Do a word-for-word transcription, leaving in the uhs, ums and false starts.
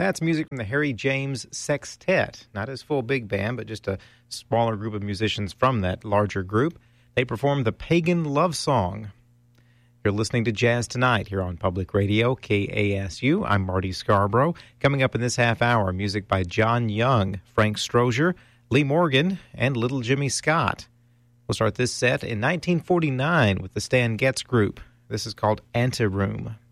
That's music from the Harry James Sextet. Not his full big band, but just a smaller group of musicians from that larger group. They performed the Pagan Love Song. You're listening to Jazz Tonight here on Public Radio, K A S U. I'm Marty Scarborough. Coming up in this half hour, music by John Young, Frank Strozier, Lee Morgan, and Little Jimmy Scott. We'll start this set in nineteen forty-nine with the Stan Getz Group. This is called Anteroom.